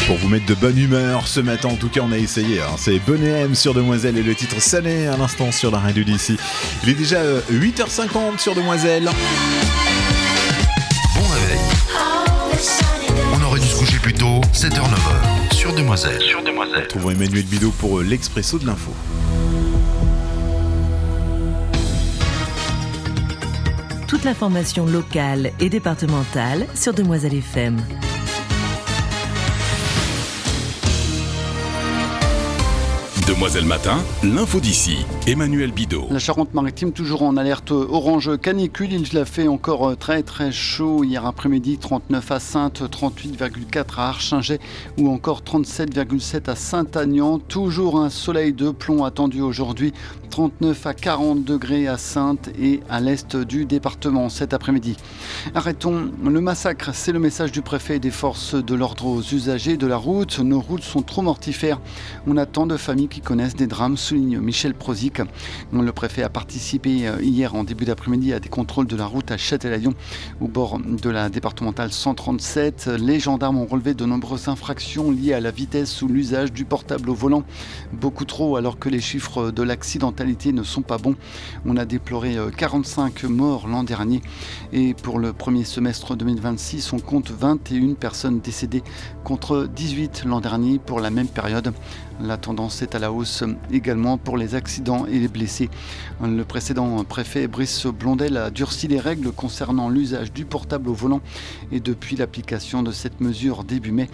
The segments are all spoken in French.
Pour vous mettre de bonne humeur ce matin, en tout cas on a essayé, c'est Bonnet M sur Demoiselle et le titre Sunny à l'instant sur la radio d'ici. Il est déjà 8h50 sur Demoiselle. Bon réveil. On aurait dû se coucher plus tôt, 7h, 9h sur Demoiselle. Retrouvons Emmanuel Bidot pour l'Expresso de l'info. Toute l'information locale et départementale sur Demoiselle FM. Demoiselle Matin, l'info d'ici, Emmanuel Bidot. La Charente-Maritime toujours en alerte orange canicule. Il a fait encore très très chaud hier après-midi. 39 à Saintes, 38,4 à Archingeay ou encore 37,7 à Saint-Aignan. Toujours un soleil de plomb attendu aujourd'hui. 39 à 40 degrés à Saintes et à l'est du département cet après-midi. Arrêtons le massacre, c'est le message du préfet et des forces de l'ordre aux usagers de la route. Nos routes sont trop mortifères. On attend de familles qui connaissent des drames, souligne Michel Prozic. Le préfet a participé hier en début d'après-midi à des contrôles de la route à Châtelaillon au bord de la départementale 137. Les gendarmes ont relevé de nombreuses infractions liées à la vitesse ou l'usage du portable au volant. Beaucoup trop alors que les chiffres de l'accidentalité ne sont pas bons. On a déploré 45 morts l'an dernier et pour le premier semestre 2026, on compte 21 personnes décédées contre 18 l'an dernier pour la même période. La tendance est à la hausse également pour les accidents et les blessés. Le précédent préfet Brice Blondel a durci les règles concernant l'usage du portable au volant et depuis l'application de cette mesure début mai,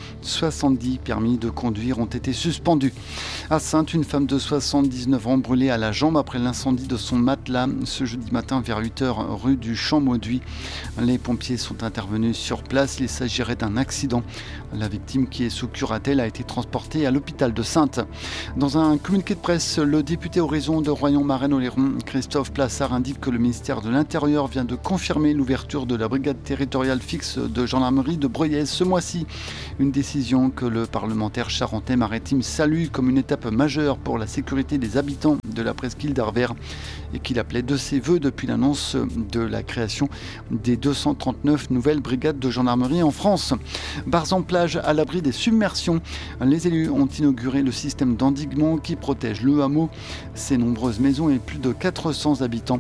70 permis de conduire ont été suspendus. À Saintes, une femme de 79 ans brûlée à la jambe après l'incendie de son matelas ce jeudi matin vers 8h rue du Champ-Mauduit. Les pompiers sont intervenus sur place. Il s'agirait d'un accident. La victime qui est sous curatelle a été transportée à l'hôpital de Saintes. Dans un communiqué de presse, le député Horizon de Royan-Marennes-Oléron, Christophe Plassard, indique que le ministère de l'Intérieur vient de confirmer l'ouverture de la brigade territoriale fixe de gendarmerie de Breuillès ce mois-ci. Une décision que le parlementaire charentais-maritime salue comme une étape majeure pour la sécurité des habitants de la presqu'île d'Arvers et qu'il appelait de ses voeux depuis l'annonce de la création des 239 nouvelles brigades de gendarmerie en France. Barzan-Plage à l'abri des submersions. Les élus ont inauguré le système d'endiguement qui protège le hameau, ses nombreuses maisons et plus de 400 habitants,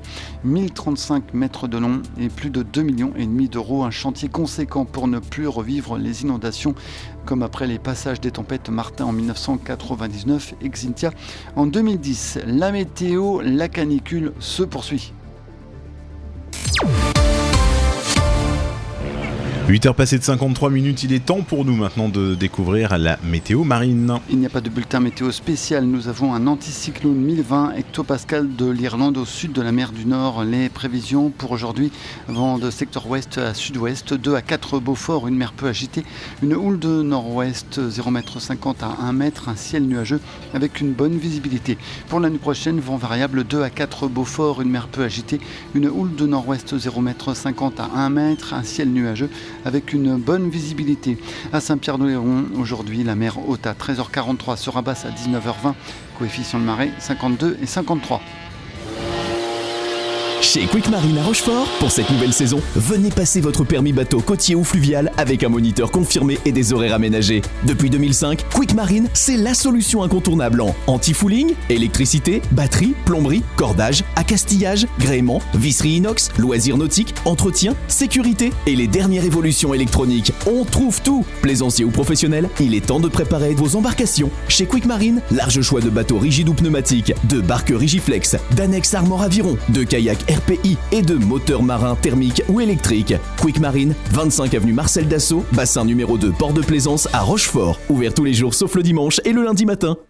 1035 mètres de long et plus de 2,5 millions d'euros. Un chantier conséquent pour ne plus revivre les inondations comme après les passages des tempêtes Martin en 1999 et Xynthia en 2010. La météo, la canicule se poursuit. 8h passées de 53 minutes, il est temps pour nous maintenant de découvrir la météo marine. Il n'y a pas de bulletin météo spécial, nous avons un anticyclone 1020 hectopascal de l'Irlande au sud de la mer du Nord. Les prévisions pour aujourd'hui, vent de secteur ouest à sud-ouest, 2 à 4 Beaufort, une mer peu agitée, une houle de nord-ouest 0,50 m à 1 m, un ciel nuageux avec une bonne visibilité. Pour l'année prochaine, vent variable 2 à 4 Beaufort, une mer peu agitée, une houle de nord-ouest 0,50 m à 1 m, un ciel nuageux avec une bonne visibilité. À Saint-Pierre-d'Oléron, aujourd'hui, la mer haute à 13h43 sera basse à 19h20, coefficient de marée 52 et 53. Chez Quick Marine à Rochefort, pour cette nouvelle saison, venez passer votre permis bateau côtier ou fluvial avec un moniteur confirmé et des horaires aménagés. Depuis 2005, Quick Marine, c'est la solution incontournable en anti-fouling, électricité, batterie, plomberie, cordage, accastillage, gréement, visserie inox, loisirs nautiques, entretien, sécurité et les dernières évolutions électroniques. On trouve tout. Plaisancier ou professionnel, il est temps de préparer vos embarcations. Chez Quick Marine, large choix de bateaux rigides ou pneumatiques, de barques Rigiflex, d'annexes Armor Aviron, de kayaks RPI et de moteurs marins thermiques ou électriques. Quick Marine, 25 avenue Marcel Dassault, bassin numéro 2, port de Plaisance à Rochefort. Ouvert tous les jours sauf le dimanche et le lundi matin.